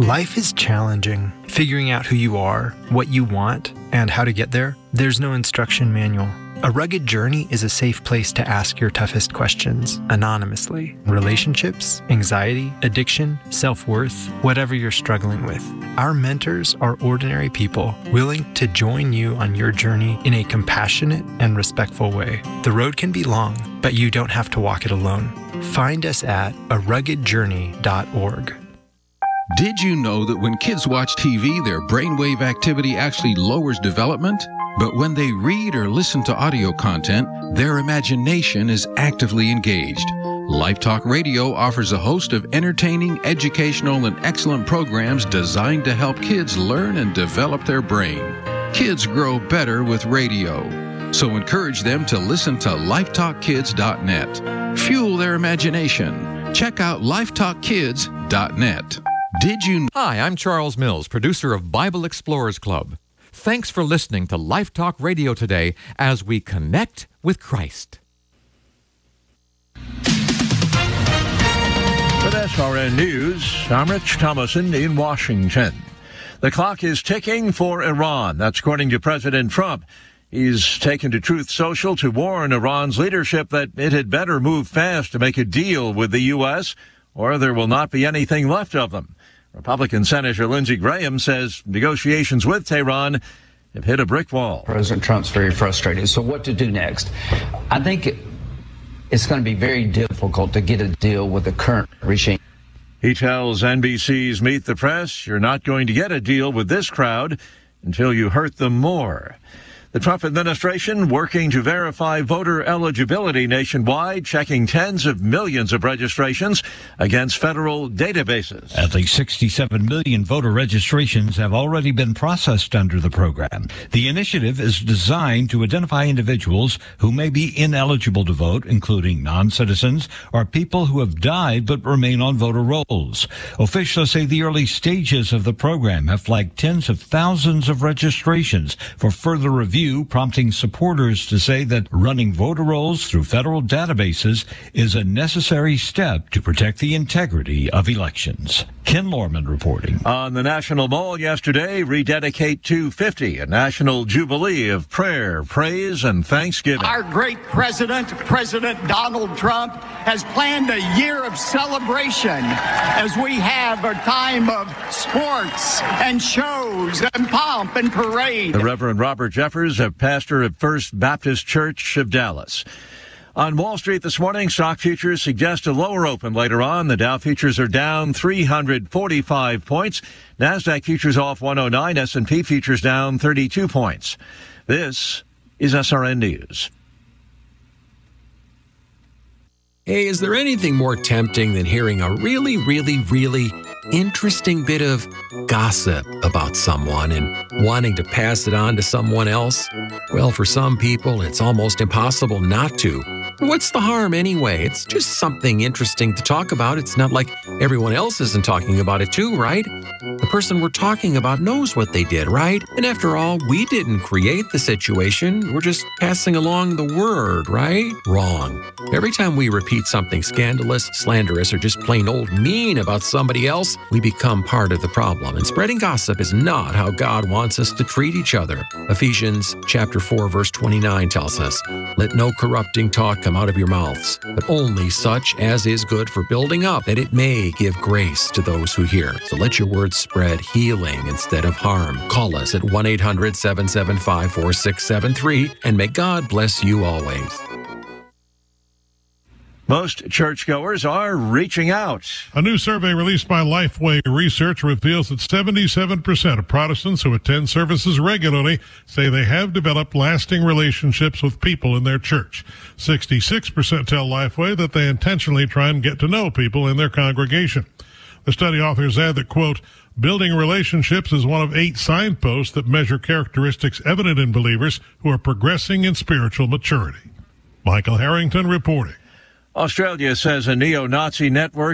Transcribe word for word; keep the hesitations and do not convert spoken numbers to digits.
Life is challenging. Figuring out who you are, what you want, and how to get there, there's no instruction manual. A Rugged Journey is a safe place to ask your toughest questions anonymously. Relationships, anxiety, addiction, self-worth, whatever you're struggling with. Our mentors are ordinary people willing to join you on your journey in a compassionate and respectful way. The road can be long, but you don't have to walk it alone. Find us at a rugged journey dot org. Did you know that when kids watch T V, their brainwave activity actually lowers development? But when they read or listen to audio content, their imagination is actively engaged. LifeTalk Radio offers a host of entertaining, educational, and excellent programs designed to help kids learn and develop their brain. Kids grow better with radio. So encourage them to listen to life talk kids dot net. Fuel their imagination. Check out life talk kids dot net. Did you... Hi, I'm Charles Mills, producer of Bible Explorers Club. Thanks for listening to Life Talk Radio today as we connect with Christ. With S R N News, I'm Rich Thomason in Washington. The clock is ticking for Iran. That's according to President Trump. He's taken to Truth Social to warn Iran's leadership that it had better move fast to make a deal with the U S, or there will not be anything left of them. Republican Senator Lindsey Graham says negotiations with Tehran have hit a brick wall. President Trump's very frustrated. So what to do next? I think it, it's going to be very difficult to get a deal with the current regime. He tells N B C's Meet the Press, you're not going to get a deal with this crowd until you hurt them more. The Trump administration working to verify voter eligibility nationwide, checking tens of millions of registrations against federal databases. At least sixty-seven million voter registrations have already been processed under the program. The initiative is designed to identify individuals who may be ineligible to vote, including non-citizens or people who have died but remain on voter rolls. Officials say the early stages of the program have flagged tens of thousands of registrations for further review, prompting supporters to say that running voter rolls through federal databases is a necessary step to protect the integrity of elections. Ken Lorman reporting. On the National Mall yesterday, Rededicate two fifty, a national jubilee of prayer, praise, and thanksgiving. Our great president, President Donald Trump, has planned a year of celebration as we have a time of sports and shows and pomp and parade. The Reverend Robert Jeffers, a pastor of First Baptist Church of Dallas. On Wall Street this morning, stock futures suggest a lower open later on. The Dow futures are down three hundred forty-five points. NASDAQ futures off one oh nine. S and P futures down thirty-two points. This is S R N News. Hey, is there anything more tempting than hearing a really, really, really interesting bit of gossip about someone and wanting to pass it on to someone else? Well, for some people, it's almost impossible not to. What's the harm anyway? It's just something interesting to talk about. It's not like everyone else isn't talking about it too, right? The person we're talking about knows what they did, right? And after all, we didn't create the situation. We're just passing along the word, right? Wrong. Every time we repeat something scandalous, slanderous, or just plain old mean about somebody else, we become part of the problem. And spreading gossip is not how God wants us to treat each other. Ephesians chapter four, verse twenty-nine tells us, "Let no corrupting talk come out of your mouths, but only such as is good for building up, that it may give grace to those who hear." So let your words spread healing instead of harm. Call us at one eight hundred, seven seven five, four six seven three, and may God bless you always. Most churchgoers are reaching out. A new survey released by Lifeway Research reveals that seventy-seven percent of Protestants who attend services regularly say they have developed lasting relationships with people in their church. sixty-six percent tell Lifeway that they intentionally try and get to know people in their congregation. The study authors add that, quote, building relationships is one of eight signposts that measure characteristics evident in believers who are progressing in spiritual maturity. Michael Harrington reporting. Australia says a neo-Nazi network